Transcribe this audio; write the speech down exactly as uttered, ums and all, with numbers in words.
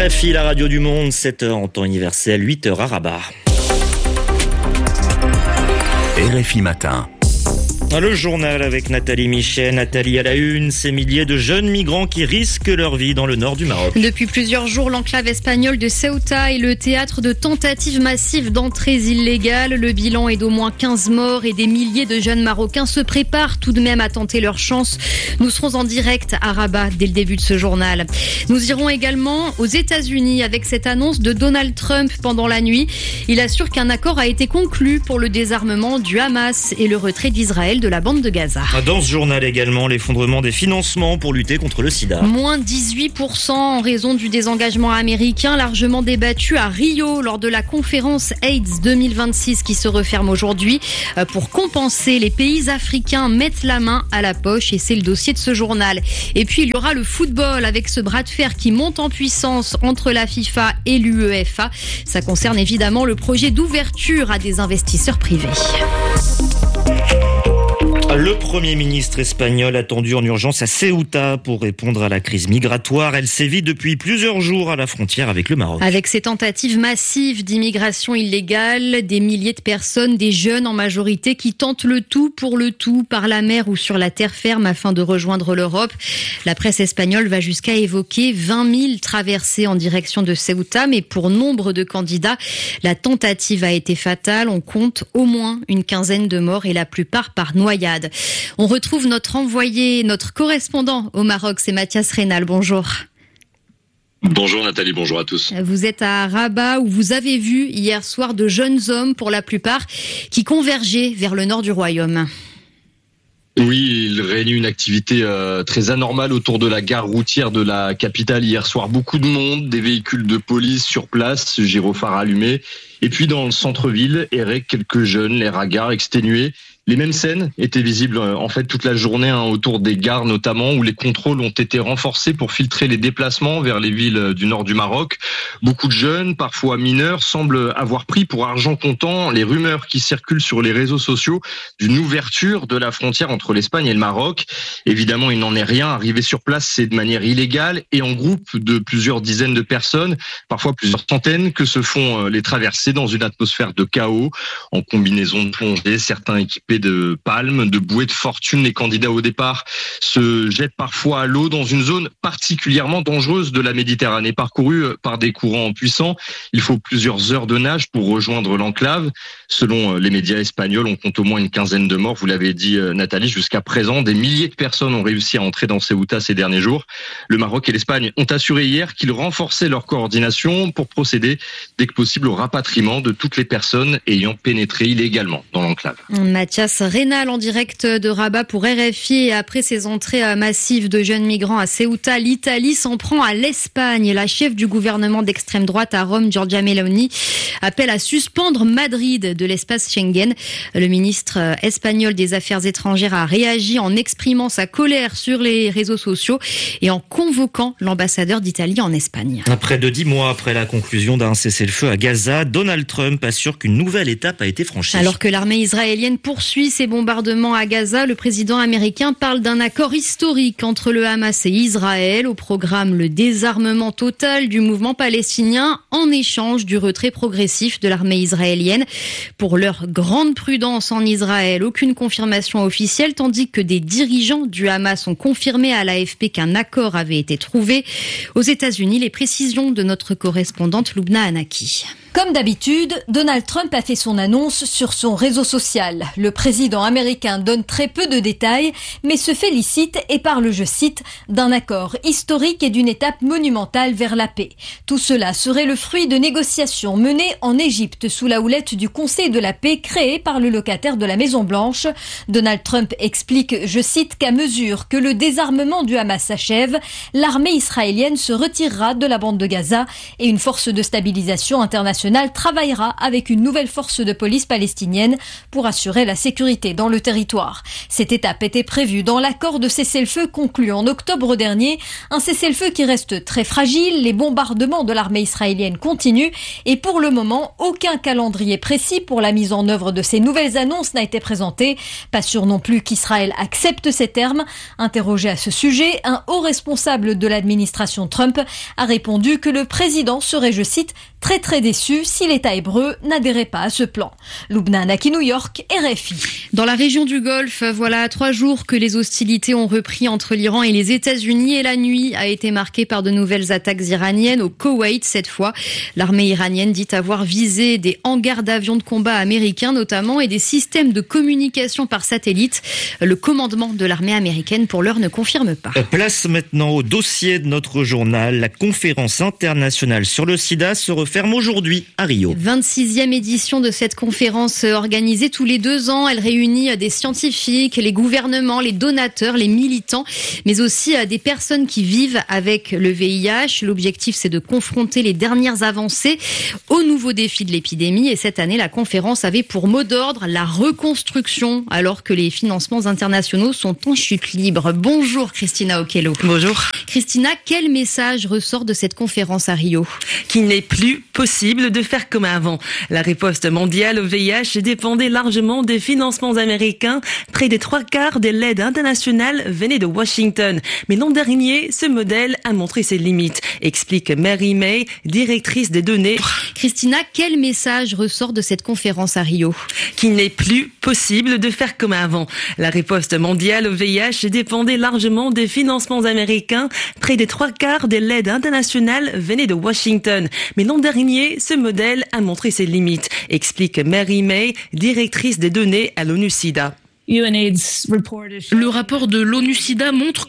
R F I, la radio du monde, sept heures en temps universel, huit heures à Rabat. R F I Matin. Le journal avec Nathalie Michet. Nathalie à la une, ces milliers de jeunes migrants qui risquent leur vie dans le nord du Maroc. Depuis plusieurs jours, l'enclave espagnole de Ceuta est le théâtre de tentatives massives d'entrées illégales. Le bilan est d'au moins quinze morts et des milliers de jeunes Marocains se préparent tout de même à tenter leur chance. Nous serons en direct à Rabat dès le début de ce journal. Nous irons également aux États-Unis avec cette annonce de Donald Trump pendant la nuit. Il assure qu'un accord a été conclu pour le désarmement du Hamas et le retrait d'Israël de la bande de Gaza. Dans ce journal également, l'effondrement des financements pour lutter contre le sida. Moins dix-huit pour cent en raison du désengagement américain largement débattu à Rio lors de la conférence AIDS deux mille vingt-six qui se referme aujourd'hui. Pour compenser, les pays africains mettent la main à la poche et c'est le dossier de ce journal. Et puis il y aura le football avec ce bras de fer qui monte en puissance entre la FIFA et l'UEFA. Ça concerne évidemment le projet d'ouverture à des investisseurs privés. Le Premier ministre espagnol attendu en urgence à Ceuta pour répondre à la crise migratoire. Elle sévit depuis plusieurs jours à la frontière avec le Maroc. Avec ces tentatives massives d'immigration illégale, des milliers de personnes, des jeunes en majorité, qui tentent le tout pour le tout par la mer ou sur la terre ferme afin de rejoindre l'Europe. La presse espagnole va jusqu'à évoquer vingt mille traversées en direction de Ceuta, mais pour nombre de candidats, la tentative a été fatale. On compte au moins une quinzaine de morts et la plupart par noyade. On retrouve notre envoyé, notre correspondant au Maroc, c'est Mathias Rénal. Bonjour. Bonjour Nathalie, bonjour à tous. Vous êtes à Rabat où vous avez vu hier soir de jeunes hommes, pour la plupart, qui convergeaient vers le nord du royaume. Oui, il réunit une activité euh, très anormale autour de la gare routière de la capitale hier soir. Beaucoup de monde, des véhicules de police sur place, gyrophares allumés. Et puis dans le centre-ville, erraient quelques jeunes, les ragards exténués. Les mêmes scènes étaient visibles en fait toute la journée hein, autour des gares notamment, où les contrôles ont été renforcés pour filtrer les déplacements vers les villes du nord du Maroc. Beaucoup de jeunes, parfois mineurs, semblent avoir pris pour argent comptant les rumeurs qui circulent sur les réseaux sociaux d'une ouverture de la frontière entre l'Espagne et le Maroc. Évidemment, il n'en est rien. Arriver sur place, c'est de manière illégale et en groupe de plusieurs dizaines de personnes, parfois plusieurs centaines, que se font les traversées dans une atmosphère de chaos, en combinaison de plongée, certains équipés de palmes, de bouées de fortune. Les candidats au départ se jettent parfois à l'eau dans une zone particulièrement dangereuse de la Méditerranée, parcourue par des courants puissants. Il faut plusieurs heures de nage pour rejoindre l'enclave. Selon les médias espagnols, on compte au moins une quinzaine de morts. Vous l'avez dit Nathalie, jusqu'à présent, des milliers de personnes ont réussi à entrer dans Ceuta ces derniers jours. Le Maroc et l'Espagne ont assuré hier qu'ils renforçaient leur coordination pour procéder dès que possible au rapatriement de toutes les personnes ayant pénétré illégalement dans l'enclave. Mathias Rénal en direct de Rabat pour R F I. Et après ces entrées massives de jeunes migrants à Ceuta, l'Italie s'en prend à l'Espagne. La chef du gouvernement d'extrême droite à Rome, Giorgia Meloni, appelle à suspendre Madrid de l'espace Schengen. Le ministre espagnol des Affaires étrangères a réagi en exprimant sa colère sur les réseaux sociaux et en convoquant l'ambassadeur d'Italie en Espagne. Près de dix mois après la conclusion d'un cessez-le-feu à Gaza, Donald Trump assure qu'une nouvelle étape a été franchie. Alors que l'armée israélienne poursuit ses bombardements à Gaza, le président américain parle d'un accord historique entre le Hamas et Israël. Au programme, le désarmement total du mouvement palestinien en échange du retrait progressif de l'armée israélienne. Pour leur grande prudence en Israël, aucune confirmation officielle, tandis que des dirigeants du Hamas ont confirmé à l'A F P qu'un accord avait été trouvé. Aux États-Unis, les précisions de notre correspondante Lubna Anaki. Comme d'habitude, Donald Trump a fait son annonce sur son réseau social. Le président américain donne très peu de détails, mais se félicite et parle, je cite, d'un accord historique et d'une étape monumentale vers la paix. Tout cela serait le fruit de négociations menées en Égypte sous la houlette du Conseil de la paix créé par le locataire de la Maison-Blanche. Donald Trump explique, je cite, qu'à mesure que le désarmement du Hamas s'achève, l'armée israélienne se retirera de la bande de Gaza et une force de stabilisation internationale internationale travaillera avec une nouvelle force de police palestinienne pour assurer la sécurité dans le territoire. Cette étape était prévue dans l'accord de cessez-le-feu conclu en octobre dernier, un cessez-le-feu qui reste très fragile, les bombardements de l'armée israélienne continuent et pour le moment, aucun calendrier précis pour la mise en œuvre de ces nouvelles annonces n'a été présenté. Pas sûr non plus qu'Israël accepte ces termes. Interrogé à ce sujet, un haut responsable de l'administration Trump a répondu que le président serait, je cite, très très déçu si l'État hébreu n'adhérait pas à ce plan. Lubna Anaki, New York, R F I. Dans la région du Golfe, voilà trois jours que les hostilités ont repris entre l'Iran et les États-Unis et la nuit a été marquée par de nouvelles attaques iraniennes au Koweït cette fois. L'armée iranienne dit avoir visé des hangars d'avions de combat américains notamment et des systèmes de communication par satellite. Le commandement de l'armée américaine pour l'heure ne confirme pas. Place maintenant au dossier de notre journal. La conférence internationale sur le sida se referme aujourd'hui à Rio. vingt-sixième édition de cette conférence organisée tous les deux ans. Elle réunit des scientifiques, les gouvernements, les donateurs, les militants, mais aussi des personnes qui vivent avec le V I H. L'objectif, c'est de confronter les dernières avancées aux nouveaux défis de l'épidémie. Et cette année, la conférence avait pour mot d'ordre la reconstruction, alors que les financements internationaux sont en chute libre. Bonjour Christina Okello. Bonjour. Christina, quel message ressort de cette conférence à Rio ? Qu'il n'est plus possible de faire comme avant. La riposte mondiale au V I H dépendait largement des financements américains. Près des trois quarts de l'aide internationale venaient de Washington. Mais l'an dernier, ce modèle a montré ses limites, explique Mary May, directrice des données. Christina, quel message ressort de cette conférence à Rio ? Qu'il n'est plus possible de faire comme avant. La riposte mondiale au V I H dépendait largement des financements américains. Près des trois quarts de l'aide internationale venaient de Washington. Mais l'an dernier, ce modèle a montré ses limites, explique Mary May, directrice des données à l'ONU-SIDA. Le rapport de l'ONU-SIDA montre